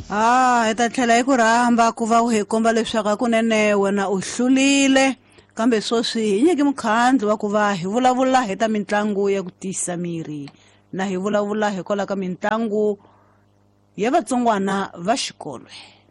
hi ta tlhela hi ku rhamba ku va hi komba leswaku hakunene wena u hlulile kambe swoswi hi nyiki mukhandlo wa ku va hi vulavula hi ta mitlangu ya ku tiyisa miri na hi vulavula hi kola ka mitlangu ya vatsongwana va xikolo.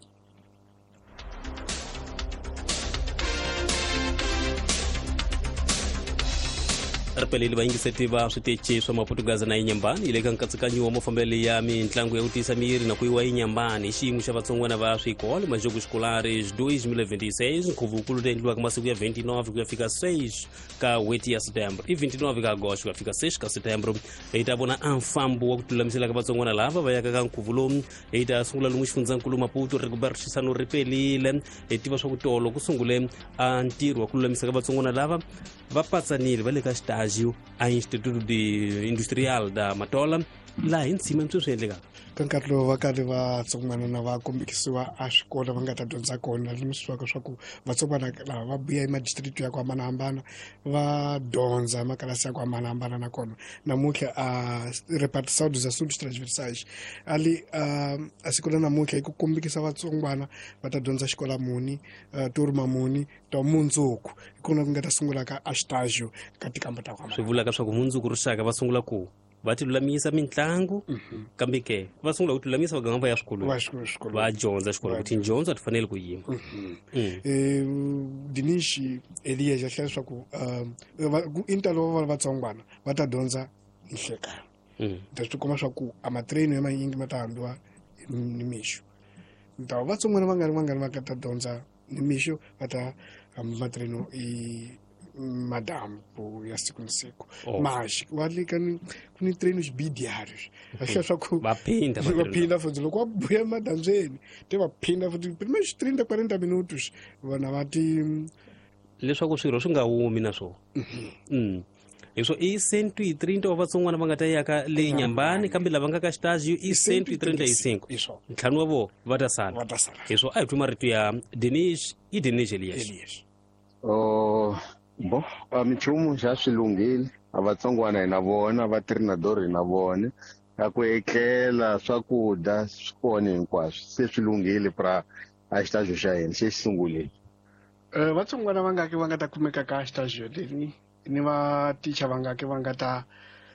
Re pelele vaingiseti va switichi swa maputugazi na inyambani ile ka nkatsakanyo wa mafambele ya mitlangu ya ku tiyisa miri na ku iwa inyambani xiyimo xa vatsongwana va swikolo majogo xikolares 2026 nkhuvo wukulu wu endliwaka masiku ya 29 ku ya fika 6 ka weti ya setembro i 29 ka agosto ku ya fika 6 ka setembro hi ta vona anfambo wa ku tulamisela ka vatsongwana lava va yaka ka nkhuvo lowu hi ta sungula lomu xifundzankulu Maputo Rigobert Sisano ri pelile hi tiva swa ku tolo ku sungule a ntirho wa ku lulamisa ka vatsongwana lava va patsanile va le ka xitagio a Instituto Industrial da Matola laha hi ntsima swi endlekaka ka nkarhi lowu va karhi vatsongwana na va kombekisiwa a swikolo va nga ta dyondza kona lemisiwaka swa ku vatsongwana lava va buya emadistrict ya ku hambanahambana va dyondza makalasi ya ku hambanahambana nakona namuntlha a repartição dos assuntos transversais ali a siku la namuntlha hi ku kombekisa vatsongwana va ta dyondza xikola muni turma muni ta mundzuku hi kona ku nga ta sungulaka a xitagio ka tikamba ta ku swi vulaka swa ku mundzuku rixaka va sungula ku va ti lulamisa mitlangu kambe ke va sungula ku ti lulamisa va ganga va ya swikolweni va dyondza xikolo kuti dyondzo a ti fanele ku yima. Dinishi Elias a hlaya leswaku i ntalo va vatsongwana va ta dyondza nhlekani ta swi komba swa ku a matreno ya manyingi ma ta hambiwa nimixo ta vatsongwana va nga va ta dyondza nimixo va ta hamba matreno madambu ya siku na siku maxi va le ka ku ni treinos bidiários a hlaya swa ku va phinda futhi loko va buya emadambyeni te va phinda futhi primeiro 30-40 minutos vona va ti leswaku swirho swi nga humi na swona leswo i 130 wa vatsongwana va nga ta yaka le nyambani kambe lava nga ka xitagio i 135 ntlhanu wa vo va ta sala leswo a hi twi marito ya Denis Elias. Bo minchumu xa swilunghile a vatsongwana hi na vona va treinador hi na vona a ku etlela swakudya swi kona hinkwaswo se swilunghile pra a xitagio xa hina xi sungulile. Vatsongwana va nga ta kumeka ka xitagio leni ni vaticha va nga ta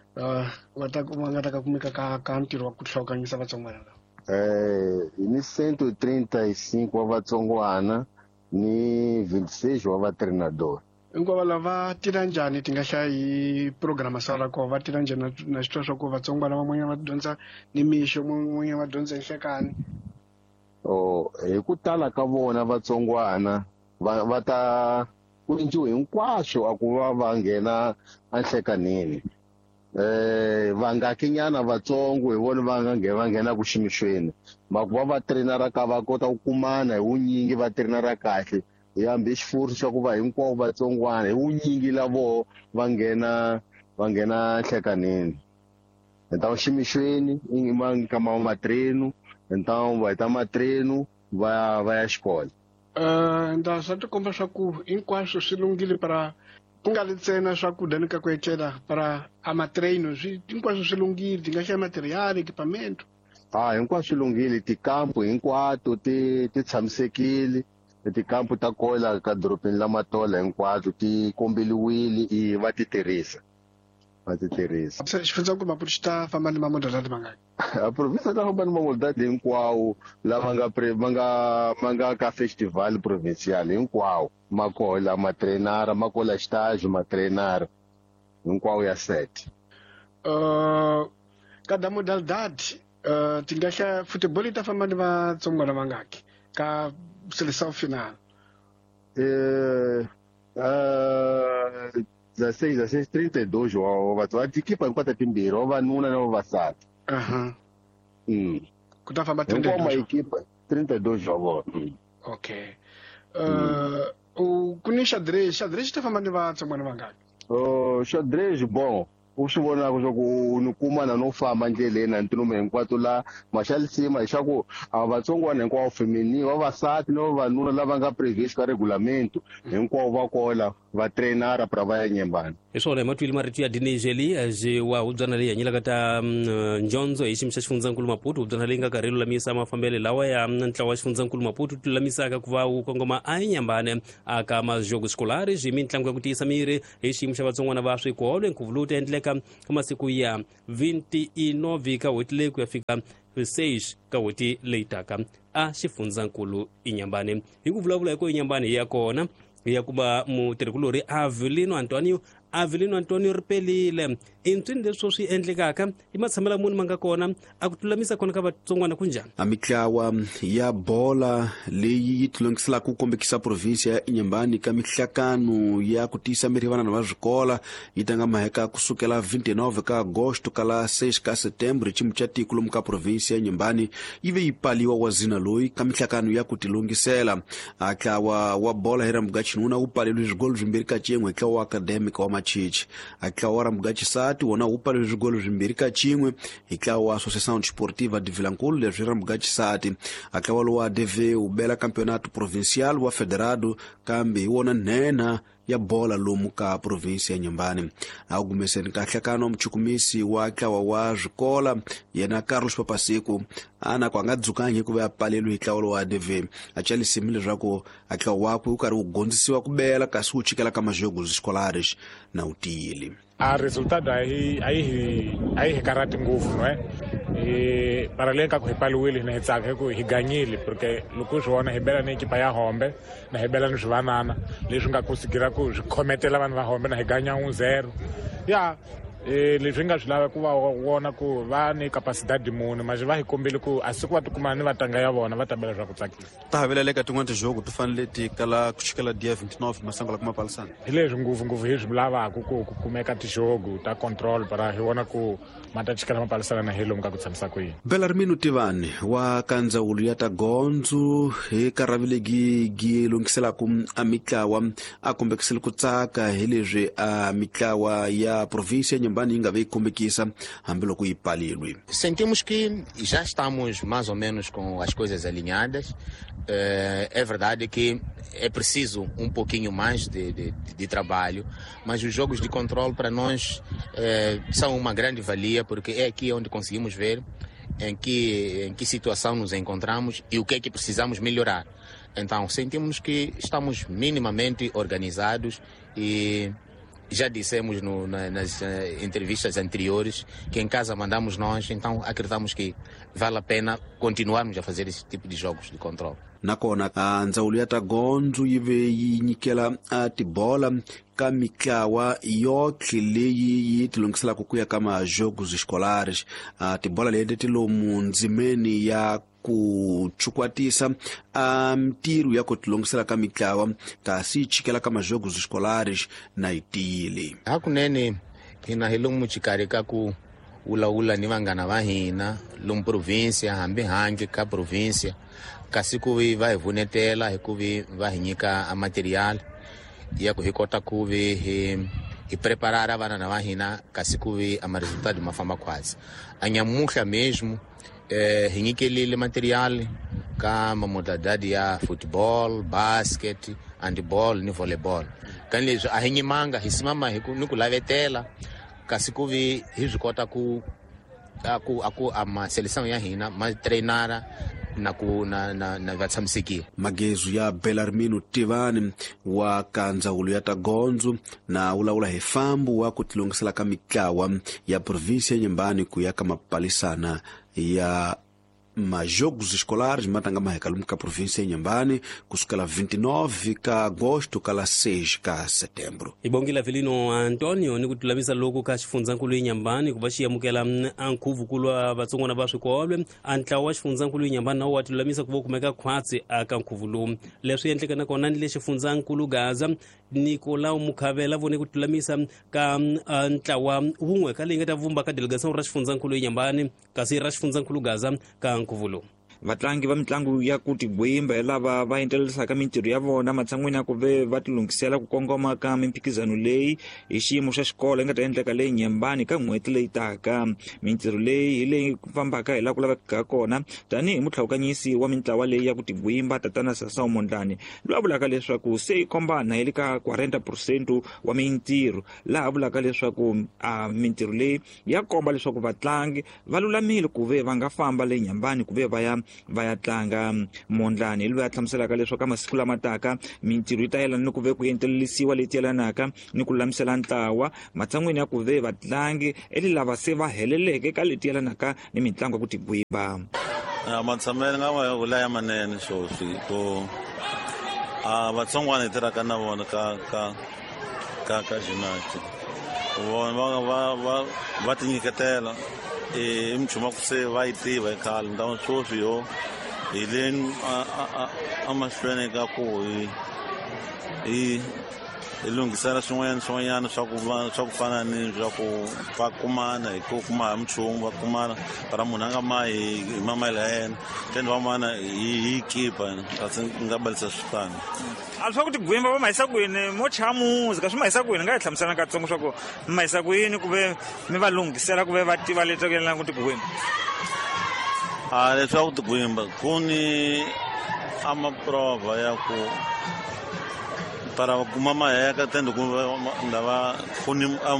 ka kumeka ka ntirho wa ku hlawukanyisa vatsongwana ni 135 wa vatsongwana ni 26 wa va treinador. Hinkwavo lava tirha njhani ti nga hlayi programa sala ko va tirha njhani na switwa swa ku vatsongwana van'wanyana va dyondza nimixo van'wanyana va dyondza nhlekani. Hi ku tala ka vona vatsongwana va ta ku endliwa hinkwaswo a ku va nghena enhlekanini vangakinyana vatsongo hi vona va nghena ku ximixweni maku va trainera ka va kota ku kumana hi vunyingi va trainera kahle hi hambi xifurhi xa ku va hinkwavo vatsongwana hi vunyingi lavo va nghena nhlekanini então ximixweni ka matrenu então va ta matrenu va ya xikolo. Nda swa tikomba swa ku hinkwaswo swi lunghile para ku nga ntsena swakudya ni ka ku etlela para amatreno hinkwaswo swi lunghile ti nga hlaya materiali equipamento hinkwaswo swi lunghile tikampu hinkwato ti tshamisekile tikampu ta kola ka doropeni la Matola hinkwato ti kombeliwile va ti tirhisa xifundzankulu Maputo xi ta famba ni mamodalati mangaki a province ta famba ni mamodalati hinkwawo lava nga ka festival provincial hinkwawo makola matrenara makola xitagio matrenara hinkwawo ya set. Ka da modalidade ti nga hlaya football yi ta famba ni vatsongwana vangaki ka seleção final. 32 wa vatsongwana tikipa hinkwato timbirhi vavanuna na vavasati. Ku ta famba 32 maekipa 32 wa vona. Okay. Ku ni xadrez ta famba ni vatsongwana vangaki? Xadrez bon u swi vonaka swa ku ni kumana no famba ndleleni na ntinumo hinkwato la maxalisima hi xa ku a vatsongwana hinkwavo femini vavasati na vavanuna lava nga previous ka regulamento hinkwavo va kola va treinara para va ya Nyembani. Iswona matwili maritu ya dinijeli aje wa udzanali ya nyila kata njonzo ishimsha chifunzankulu Maputo udzanali nga karelo la misa mafambele lawa ya ntlawa chifunzankulu Maputo tulamisa aka kuva ukongoma ai Nyambane aka majogo escolar jimi ntlangu ya kuti Isamiri ishimsha vatsongwana vaswi kuolwe nkuvuluta endleka kama siku ya 29 kawetile kuyafika 6 kaweti leitaka a chifunzankulu Inyambane ikuvulavula iko Inyambane yakona yakuba mu terikulori Avelino Antonio ripelile intwini leswo swi endlekaka imatsamela munhu manga kona akutulamisa kona ka vatsongwana kunjani. Mitlawa ya bola leyi tilongisela ku kombekisa provinsia ya Inyambani ka mihlakano ya kutisa mirivana na vazikola yitanga maheka kusukela 29 ka agosto kala 6 ka setembro chimu cha tikulo muka provinsia ya Inyambani ive yipaliwa wazina loyi ka mihlakano ya kutilongisela atlawa wa bola hera mugachi nuna upalelwe zwigolo zvimbiri ka chimwe atlawa wa academic wa machichi atlawa wa mugachi sati wona upalelwe zwigolo zvimbiri ka chimwe atlawa wa associação desportiva de Vilankulu leswi ra mugachi sati atlawa lo wa DV ubela campeonato provincial wa federado kambe wona nena ya bola lomu ka provinsia ya Nyambani agumeseni ka hlakano mchukumisi wa tlawa wa zwikola yena Carlos Papasiku ana kwa ngadzukanye kuve apalelwe tlawa wa DV achali simile zako atlawa wakwe ukari ugondzisiwa kubela kasi uchikela kama jogos escolares na utili. A resultado aí karati nguvu, não é? E para além que hipaliwili na hitsaka ku higanyili porque loko swona hibela ni ekipa ya Hombe na hibela ni swivanana leswi nga kusikira ku khometela vanhu va Hombe na higanya 1-0 ya leswi nga swi lava ku va wona ku va ni capacidade muni mas va hi kombile ku asiku va tikuma ni vatanga ya vona va tabela swa ku tsakisa ta havela leka tin'wana jogo tu fanele ti kala ku chikela dia 29 masango la kuma palisana hi leswi nguvu hi swi lavaka ku kumeka tijogo ta control para hi vona ku mata chikela mapalisana na hilo muka ku tshamisa ku yini. Bellarmino Tivani wa kandzawulo ya ta gondzo hi karavilegi lungisela ku amitlawa a kombekisela ku tsaka hi leswi a mitlawa ya província ya Nyambani inga veio kombekisa hambiloko yipalilwe. Sentimos que já estamos mais ou menos com as coisas alinhadas. É verdade que é preciso um pouquinho mais de trabalho, mas os jogos de controle para nós são uma grande valia, porque é aqui onde conseguimos ver em que situação nos encontramos e o que é que precisamos melhorar. Então, sentimos que estamos minimamente organizados e já dissemos nas entrevistas anteriores que em casa mandamos nós, então acreditamos que vale a pena continuarmos a fazer esse tipo de jogos de controle. Nakona a ndzawulo ya ta gondzo yive yi nyikela a tibola ka mitlawa yotlhe leyi yi tilongiselaka ku ya kama jogos escolares a tibola leyi ti lomu ndzimeni ya ku chukwatisa a mtiro ya ku tilongisela ka mitlawa kasi chikela kama jogos escolares na itile hakunene hina hilomu chikareka ku ula ni vangana va hina lomu província hambi hangi ka província kasi kuvi va hi vunetela hikuvi va hi nyika a material ya ku hi kota kuvi hi preparara vana na va hina kasi kuvi a resultado ma famba quase a nyamuhla mesmo hi nyikelile material ka modalidade ya football, basket, handball ni volleyball kan leswi a hi nyimanga hi simama hi ku lavetela kasi kuvi hi swi kota ku ama seleção ya hina ma treinara na vatshamisekile. Magezu ya Bellarmino Tivani wa kandzawulo ya ta gondzo na wulawula hi fambu wa ku tilongisela ka mitlawa ya província ya Nyambani ku ya ka mapalisana ya majogos escolares matanga maheka lomu ka província ya Nyambani kusukela 29 ka agosto kala 6 ka setembro. Ibongela Avelino Antonio ni kutulamisa loko ka xifunzankulu eNyambani ku va xiyamukela ankhuvunkulu wa vatsongwana va swikolo antlawa wa xifunzankulu eNyambani nawo wa tulamisa ku vokumeka khwatsi aka nkhuvulo leswi endleka na kona ni le xifunzankulu Gaza Nicolau Mukhavela vone ku tulamisa ka ntlawa wun'we ka leyi nga ta vumba ka delegation ra xifunzankulu eNyambani kasi ra xifunzankulu Gaza ka nkhuvulo. vatlangi va mitlangu ya ku tigwimba hi lava va endlerisaka mintirho ya vona matshan'wini ya ku ve va tilunghisela ku kongoma ka mimphikizano leyi hi xiyimo xa xikolo yi nga ta endleka leyi Nyembani ka n'hweti leyi taka. Mintirho leyi hi leyi fambaka hi la ku laveka kona tanihi mutlhawukanyisi wa mitlawa leyi ya ku tigwimba tatana Sasau Mondlane loyi a vulaka leswaku se yi komba na hi le ka 40% wa mintirho, laha vulaka leswaku mintirho leyi ya komba leswaku vatlangi va lulamile ku ve va nga famba le Nyembani ku ve va ya tlanga. Mondlane loyi a hlamuselaka leswaku masiku lama taka mintirho yi ta yelana ni ku ve ku endlelisiwa leti yelanaka ni ku lulamisela ntlawa matshan'wini ya ku ve vatlangi lava se va heleleke ka leti yelanaka ni mitlangu ya ku tigwimba. Matshamelo nga va vula ya manene swoswi ku vatsongwana hi tirhaka na vona ka gymnastic vona va tinyiketela i minchumu ya ku se va yi tiva hi khale ndhawu swoswi yo hi le amahlweni ka ku hi lunghisela swin'wanyana swa ku fana ni swa ku va kumana hi ku kuma hi minchumu va kumana para munhu a nga mahi hi mamayile ya yena tende va mana hi kipa kasi nga balisa switano. A swa ku tigwimba va mahisa kwini mo cha muzika swi mahisa kwini nga hi hlamusela katsongo swa ku mi mahisa kwini ku ve mi va lunghisela ku ve va tiva leswi ku yelanaka ku tigwimba. Leswaku tigwimba ku ni amaprova ya ku para kuma maheka tende ku ndava kuni a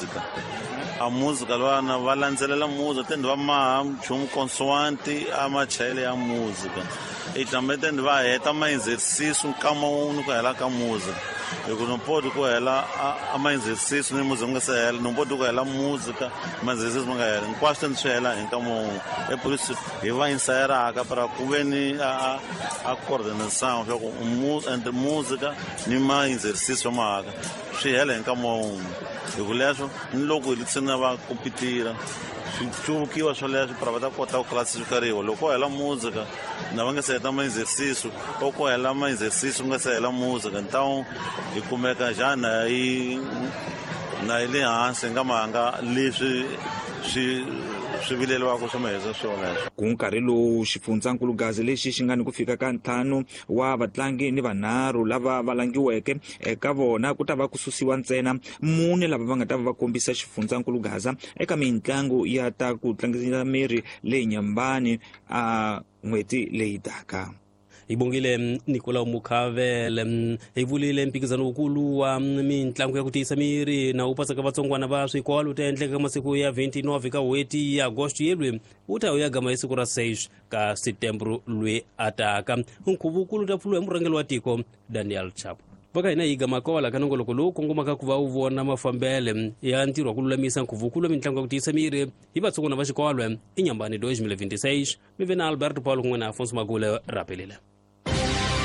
música lwana va landzelela música tende va maha mchumu consoanti a machayele ya música i tambe tende va heta ma-exercício nkama wun'we ku hela ka música hikuva no poti ku hela a ma-exercício ni música nga se hela no poti ku hela música ma-exercício ma nga hela hinkwaswo tende swi hela hi nkama wun'we epolisi hi va ensayeraka para ku ve ni a coordinação swa ku entre música ni ma-exercício mahaka swi hela hi nkama wun'we hikuva leswo ni loko hi litsina va kompitira swi cuvukiwa swoleswo para va ta kota ku classificariwa loko ko hela música na va nga se heta ma-exercício o ko hela ma-exercício nga se hela música então hi kumeka xana hi le hansi hi nga mahanga leswi swi vileliwaka swa maheza swoleswo. Ku nkarhi lowu xifundzankulugazi lexi xi nga ni ku fika ka 5 wa vatlangi ni vanharhu lava va langiweke eka vona ku ta va ku susiwa ntsena 4 lava va nga ta va kombisa xifundzankulugaza eka mitlangu ya ta ku tlangisa miri leyi Nyembani n'hweti leyi taka. Ibongile Nicolau Mukhavele hi vulile mpikizano wukulu wa mitlangu ya ku tiyisa miri na upasa ka vatsongwana va swikolo ta endleka masiku ya 29 ka n'hweti ya Agosto yelwe wu ta ya gama hi siku ra 6 ka Setembro lwe ataka. Nkhuvo wukulu ta pfulwa hi murhangeri wa tiko Daniel Chapo. Vaka hina hi gama kola ka nongoloko lowu kongomaka ku va wu vona mafambele ya ntirho wa ku lulamisa nkhuvo wukulu wa mitlangu ya ku tiyisa miri hi vatsongwana va xikolo i Nyembani 2026. Mi ve na Alberto Paulo kun'we na Afonso Magule rapelile.